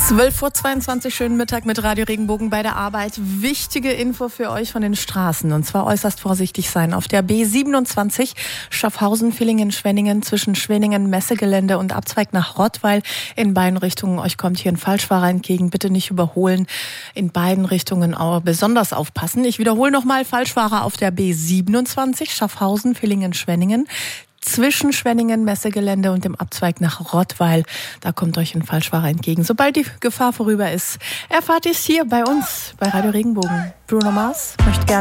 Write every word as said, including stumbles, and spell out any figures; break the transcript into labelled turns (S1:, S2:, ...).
S1: zwölf Uhr zweiundzwanzig, schönen Mittag mit Radio Regenbogen bei der Arbeit. Wichtige Info für euch von den Straßen, und zwar äußerst vorsichtig sein. Auf der B siebenundzwanzig Schaffhausen, Villingen, Schwenningen, zwischen Schwenningen, Messegelände und Abzweig nach Rottweil in beiden Richtungen. Euch kommt hier ein Falschfahrer entgegen, bitte nicht überholen. In beiden Richtungen auch besonders aufpassen. Ich wiederhole nochmal, Falschfahrer auf der B siebenundzwanzig Schaffhausen, Villingen, Schwenningen. Zwischen Schwenningen, Messegelände und dem Abzweig nach Rottweil. Da kommt euch ein Falschfahrer entgegen. Sobald die Gefahr vorüber ist, erfahrt ihr es hier bei uns, bei Radio Regenbogen. Bruno Mars möchte gerne